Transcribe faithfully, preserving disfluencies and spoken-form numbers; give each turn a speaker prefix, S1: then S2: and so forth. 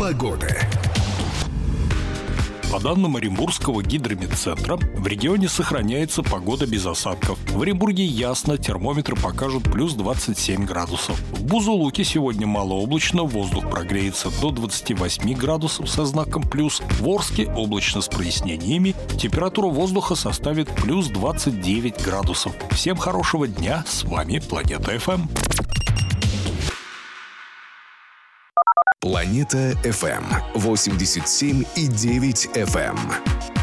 S1: погоды.
S2: По данным Оренбургского гидрометцентра, в регионе сохраняется погода без осадков. В Оренбурге ясно, термометры покажут плюс двадцать семь градусов. В Бузулуке сегодня малооблачно, воздух прогреется до двадцати восьми градусов со знаком плюс. В Орске облачно с прояснениями, температура воздуха составит плюс двадцать девять градусов. Всем хорошего дня, с вами Планета эф эм.
S1: Планета эф эм восемьдесят семь и девять эф эм.